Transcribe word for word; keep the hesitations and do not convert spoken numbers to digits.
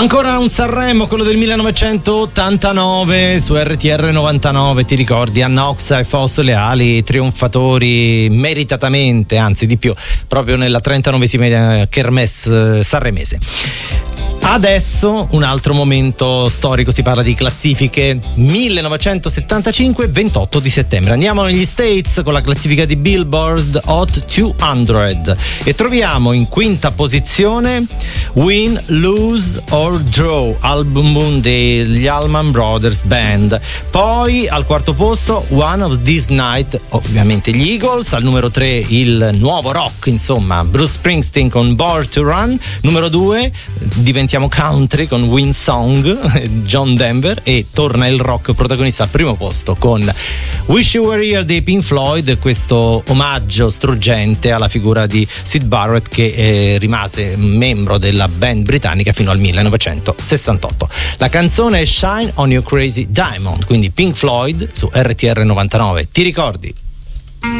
Ancora un Sanremo, quello del millenovecentottantanove su R T R novantanove, ti ricordi? Anna Oxa e Fausto Leali, trionfatori meritatamente, anzi di più, proprio nella trentanovesima Kermesse sanremese. Adesso un altro momento storico, si parla di classifiche. millenovecentosettantacinque, ventotto di settembre. Andiamo negli States con la classifica di Billboard Hot duecento e troviamo in quinta posizione Win, Lose or Draw, album degli Allman Brothers Band. Poi al quarto posto One of These Night, ovviamente gli Eagles. Al numero tre il nuovo rock, insomma, Bruce Springsteen con Born to Run. Numero due diventiamo country con Win Song, John Denver, e torna il rock protagonista al primo posto con Wish You Were Here dei Pink Floyd, questo omaggio struggente alla figura di Syd Barrett, che eh, rimase membro della band britannica fino al millenovecentosessantotto. La canzone è Shine on Your Crazy Diamond, quindi Pink Floyd su R T R novantanove. Ti ricordi?